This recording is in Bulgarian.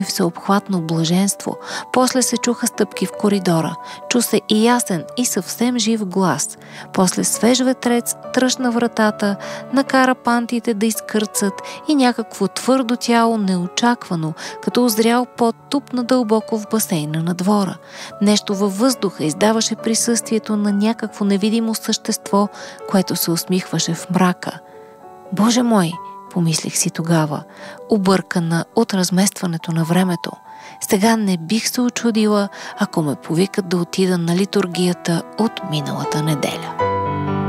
всеобхватно блаженство. После се чуха стъпки в коридора. Чу се и ясен, и съвсем жив глас. После свеж ветрец тръшна вратата, накара пантите да изкърцат и някакво твърдо тяло неочаквано, като озрял пот, тупна дълбоко в басейна на двора. Нещо във въздуха издаваше присъствието на някакво невидимо същество, което се усмихваше в мрака. Боже мой! Помислих си тогава, объркана от разместването на времето. Сега не бих се учудила, ако ме повикат да отида на литургията от миналата неделя.